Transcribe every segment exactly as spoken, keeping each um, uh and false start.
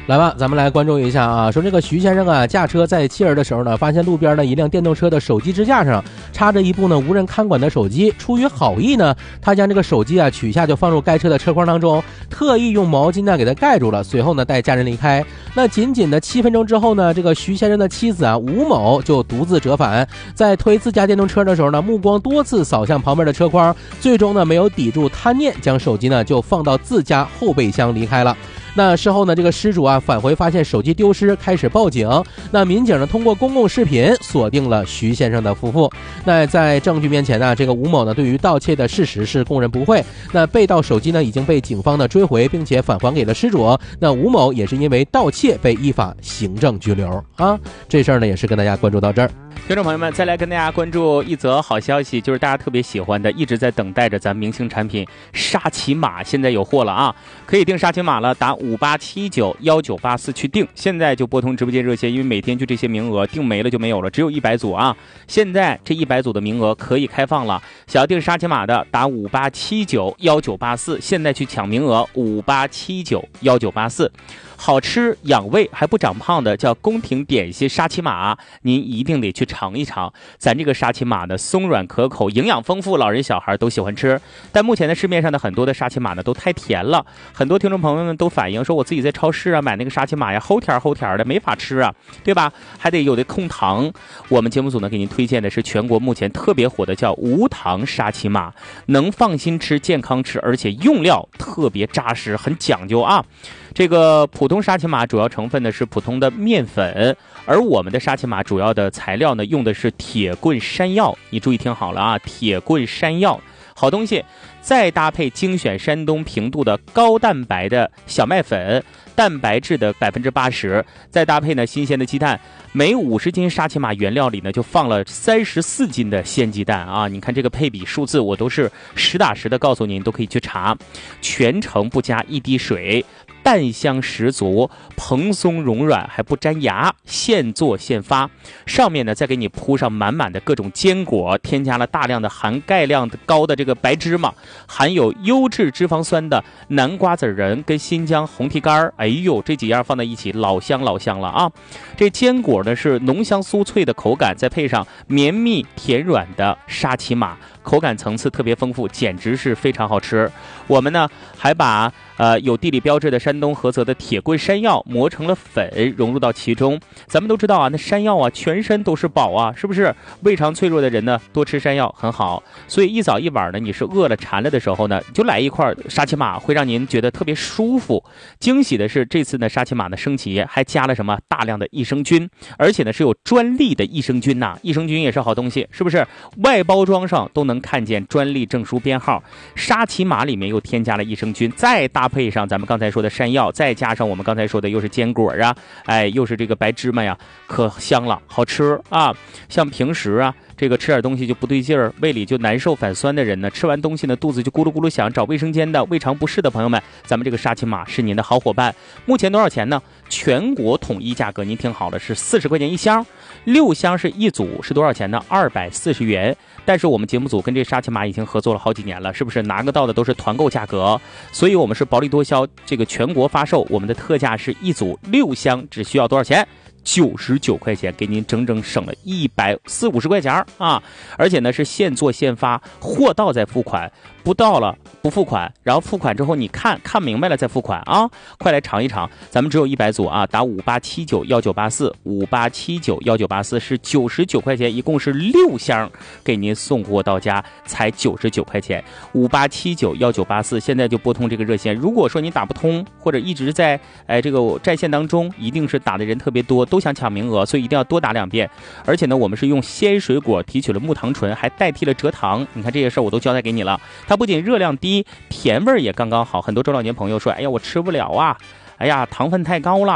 来吧，咱们来关注一下啊。说这个徐先生啊，驾车在弃儿的时候呢，发现路边呢一辆电动车的手机支架上插着一部呢无人看管的手机。出于好意呢，他将这个手机啊取下，就放入该车的车筐当中，特意用毛巾呢给它盖住了。随后呢，带家人离开。那仅仅的七分钟之后呢，这个徐先生的妻子啊吴某就独自折返，在推自家电动车的时候呢，目光多次扫向旁边的车筐，最终呢没有抵住贪念，将手机呢就放到自家后备箱离开了。那事后呢，这个失主啊返回发现手机丢失，开始报警。那民警呢通过公共视频锁定了徐先生的夫妇。那在证据面前呢，这个吴某呢对于盗窃的事实是供认不讳。那被盗手机呢已经被警方呢追回，并且返还给了失主。那吴某也是因为盗窃被依法行政拘留啊。这事儿呢也是跟大家关注到这儿。 听众朋友们，再来跟大家关注一则好消息，就是大家特别喜欢的，一直在等待着咱明星产品沙琪玛，现在有货了啊！可以订沙琪玛了，打五八七九幺九八四去订。现在就拨通直播间热线，因为每天就这些名额，订没了就没有了，只有一百组啊！现在这一百组的名额可以开放了，想要订沙琪玛的打五八七九幺九八四，现在去抢名额，五八七九幺九八四。好吃养胃还不长胖的叫宫廷点心沙琪玛，您一定得去尝一尝。咱这个沙琪玛呢，松软可口，营养丰富，老人小孩都喜欢吃。但目前的市面上的很多的沙琪玛呢都太甜了，很多听众朋友们都反映说，我自己在超市啊买那个沙琪玛呀，齁甜齁甜的，没法吃啊，对吧？还得有的控糖。我们节目组呢给您推荐的是全国目前特别火的叫无糖沙琪玛，能放心吃，健康吃，而且用料特别扎实，很讲究啊。这个普通沙琪玛主要成分呢是普通的面粉，而我们的沙琪玛主要的材料呢用的是铁棍山药，你注意听好了啊，铁棍山药好东西，再搭配精选山东平度的高蛋白的小麦粉，蛋白质的百分之八十，再搭配呢新鲜的鸡蛋，每五十斤沙琪玛原料里呢就放了三十四斤的鲜鸡蛋啊！你看这个配比数字，我都是实打实的告诉您，都可以去查，全程不加一滴水。蛋香十足，蓬松柔软，还不粘牙，现做现发。上面呢再给你铺上满满的各种坚果，添加了大量的含钙量高的这个白芝麻，含有优质脂肪酸的南瓜籽仁跟新疆红提干，哎呦，这几样放在一起，老香老香了啊！这坚果呢是浓香酥脆的口感，再配上绵密甜软的沙琪玛，口感层次特别丰富，简直是非常好吃。我们呢还把呃有地理标志的山东菏泽的铁棍山药磨成了粉，融入到其中。咱们都知道啊，那山药啊全身都是宝啊，是不是？胃肠脆弱的人呢多吃山药很好，所以一早一晚呢你是饿了馋了的时候呢，就来一块沙琪玛，会让您觉得特别舒服。惊喜的是这次呢沙琪玛呢升级还加了什么大量的益生菌，而且呢是有专利的益生菌呐、啊，益生菌也是好东西，是不是？外包装上都能看见专利证书编号，沙琪玛里面又添加了益生菌，再搭配上咱们刚才说的山药，再加上我们刚才说的又是坚果啊，哎，又是这个白芝麻呀，可香了，好吃啊！像平时啊，这个吃点东西就不对劲儿，胃里就难受反酸的人呢，吃完东西呢肚子就咕噜咕噜响，找卫生间的胃肠不适的朋友们，咱们这个沙琪玛是您的好伙伴。目前多少钱呢？全国统一价格，您听好了，是四十块钱一箱，六箱是一组，是多少钱呢？二百四十元。但是我们节目组跟这沙琪玛已经合作了好几年了，是不是拿个到的都是团购价格？所以我们是薄利多销，这个全国发售，我们的特价是一组六箱只需要多少钱？九十九块钱，给您整整省了一百四五十块钱啊！而且呢是现做现发，货到再付款，不到了不付款，然后付款之后你看看明白了再付款啊！快来尝一尝，咱们只有一百组啊，打五八七九幺九八四，五八七九幺九八四是九十九块钱，一共是六箱，给您送货到家才九十九块钱。五八七九幺九八四，现在就拨通这个热线。如果说你打不通，或者一直在哎这个在线当中，一定是打的人特别多，都想抢名额，所以一定要多打两遍。而且呢，我们是用鲜水果提取了木糖醇，还代替了蔗糖。你看这些事儿我都交代给你了。它不仅热量低，甜味儿也刚刚好。很多中老年朋友说，哎呀，我吃不了啊，哎呀，糖分太高了。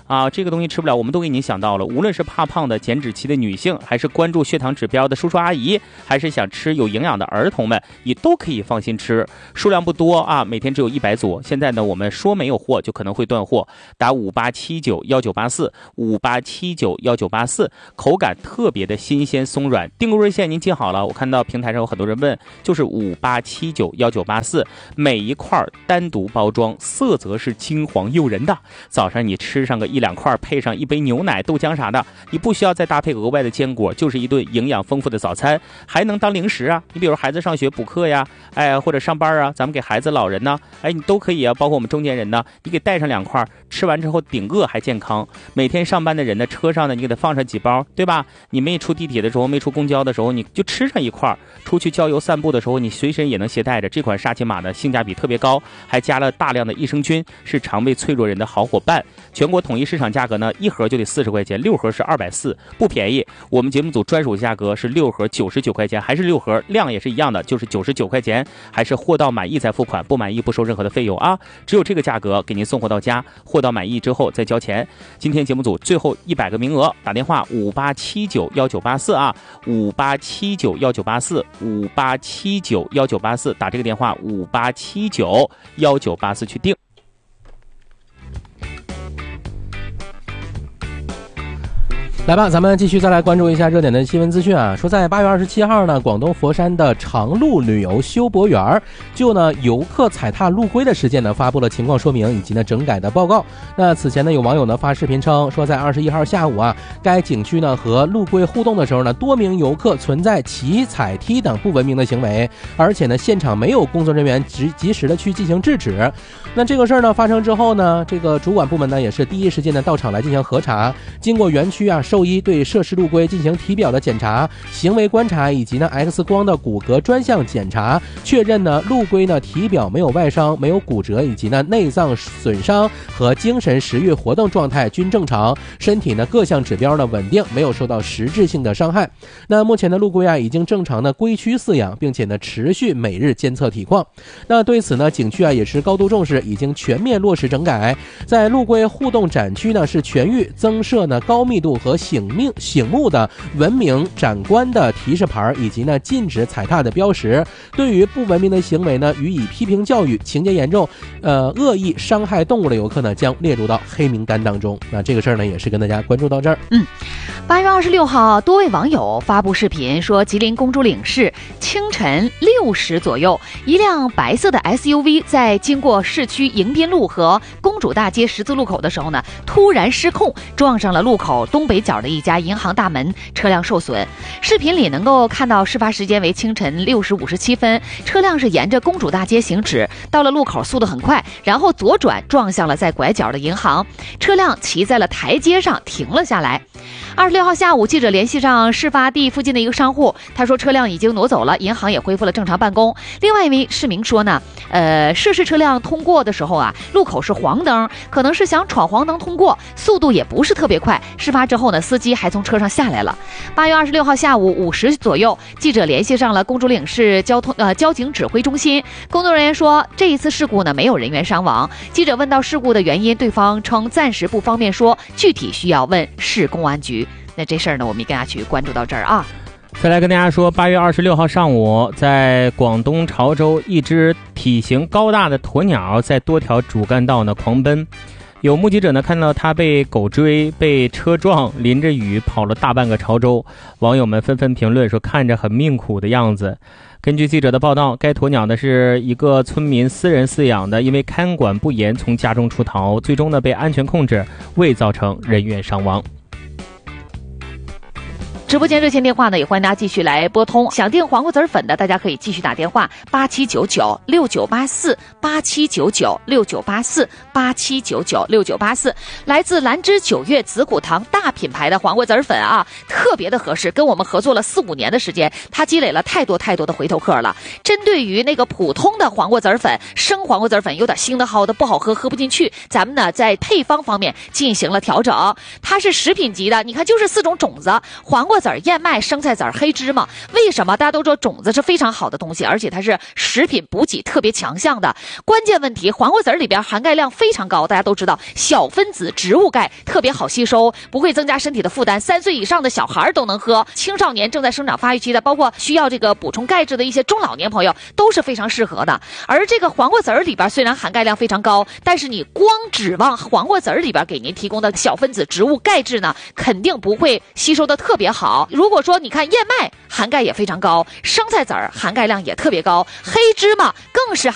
啊，这个东西吃不了，我们都给您想到了。无论是怕胖的减脂期的女性，还是关注血糖指标的叔叔阿姨，还是想吃有营养的儿童们，你都可以放心吃。数量不多啊，每天只有一百组。现在呢，我们说没有货就可能会断货，打五八七九幺九八四五八七九幺九八四，口感特别的新鲜松软。订购热线您记好了，我看到平台上有很多人问，就是五八七九幺九八四，每一块单独包装，色泽是金黄诱人的。早上你吃上个一两块，配上一杯牛奶、豆浆啥的，你不需要再搭配额外的坚果，就是一顿营养丰富的早餐，还能当零食啊。你比如孩子上学补课呀，哎，或者上班啊，咱们给孩子、老人呢，哎，你都可以啊，包括我们中年人呢，你给带上两块，吃完之后顶饿还健康。每天上班的人呢，车上呢，你给他放上几包，对吧？你没出地铁的时候，没出公交的时候，你就吃上一块，出去郊游散步的时候，你随身也能携带着。这款沙琪玛呢，性价比特别高，还加了大量的益生菌，是肠胃脆弱人的好伙伴。全国统一市场价格呢，一盒就得四十块钱，六盒是二百四，不便宜。我们节目组专属价格是六盒九十九块钱，还是六盒，量也是一样的，就是九十九块钱，还是货到满意再付款，不满意不收任何的费用啊，只有这个价格给您送货到家，货到满意之后再交钱。今天节目组最后一百个名额，打电话五八七九幺九八四啊，五八七九幺九八四，五八七九幺九八四，打这个电话五八七九幺九八四去订。 来吧，咱们继续再来关注一下热点的新闻资讯啊。说在八月二十七号呢，广东佛山的长鹿旅游休博园就呢游客踩踏陆龟的事件呢发布了情况说明以及呢整改的报告。那此前呢有网友呢发视频称说，在二十一号下午啊，该景区呢和陆龟互动的时候呢，多名游客存在骑踩踢等不文明的行为，而且呢现场没有工作人员及及时的去进行制止。那这个事儿呢发生之后呢，这个主管部门呢也是第一时间的到场来进行核查，经过园区啊兽医对涉事陆龟进行体表的检查、行为观察以及呢 X 光的骨骼专项检查，确认呢陆龟呢体表没有外伤、没有骨折，以及呢内脏损伤和精神食欲活动状态均正常，身体呢各项指标呢稳定，没有受到实质性的伤害。那目前的陆龟啊已经正常的归区饲养，并且呢持续每日监测体况。那对此呢景区啊也是高度重视，已经全面落实整改。在陆龟互动展区呢是全域增设呢高密度和醒命醒目的文明展观的提示牌，以及呢禁止踩踏的标识。对于不文明的行为呢予以批评教育，情节严重呃恶意伤害动物的游客呢将列入到黑名单当中。那这个事儿呢也是跟大家关注到这儿。 嗯，八月二十六号，多位网友发布视频说，吉林公主岭市清晨六时左右，一辆白色的 S U V 在经过市区迎宾路和公主大街十字路口的时候呢，突然失控，撞上了路口东北角的一家银行大门，车辆受损。视频里能够看到，事发时间为清晨六时五十七分，车辆是沿着公主大街行驶，到了路口速度很快，然后左转撞向了在拐角的银行，车辆骑在了台阶上停了下来。二十六号下午，记者联系上事发地附近的一个商户，他说车辆已经挪走了，银行也恢复了正常办公。另外一位市民说呢，呃，涉事车辆通过的时候啊，路口是黄灯，可能是想闯黄灯通过，速度也不是特别快。事发之后呢，司机还从车上下来了。八月二十六号下午五时左右，记者联系上了公主岭市交通呃交警指挥中心，工作人员说这一次事故呢没有人员伤亡。记者问到事故的原因，对方称暂时不方便说，具体需要问市公安局。那这事儿呢，我们跟大家去关注到这儿啊。 再来跟大家说，八月二十六号上午，在广东潮州，一只体型高大的鸵鸟在多条主干道呢狂奔。有目击者呢看到它被狗追、被车撞，淋着雨跑了大半个潮州。网友们纷纷评论说，看着很命苦的样子。根据记者的报道，该鸵鸟呢是一个村民私人饲养的，因为看管不严，从家中出逃，最终呢被安全控制，未造成人员伤亡。 直播间热线电话呢，也欢迎大家继续来拨通。想订黄瓜子粉的，大家可以继续打电话八七九九六九八四八七九九六九八四八七九九六九八四。来自兰芝九月紫谷堂大品牌的黄瓜子粉啊，特别的合适，跟我们合作了四五年的时间，它积累了太多太多的回头客了。针对于那个普通的黄瓜子粉，生黄瓜子粉有点腥的、好的不好喝，喝不进去，咱们呢在配方方面进行了调整。它是食品级的，你看就是四种种子，黄瓜瓜子儿、燕麦、生菜籽儿、黑芝麻。为什么大家都说种子是非常好的东西，而且它是食品补给特别强项的？关键问题，黄瓜籽儿里边含钙量非常高，大家都知道小分子植物钙特别好吸收，不会增加身体的负担，三岁以上的小孩都能喝，青少年正在生长发育期的，包括需要这个补充钙质的一些中老年朋友都是非常适合的。而这个黄瓜籽儿里边虽然含钙量非常高，但是你光指望黄瓜籽儿里边给您提供的小分子植物钙质呢，肯定不会吸收的特别好。如果说你看燕麦含钙也非常高，生菜籽儿含钙量也特别高，黑芝麻更是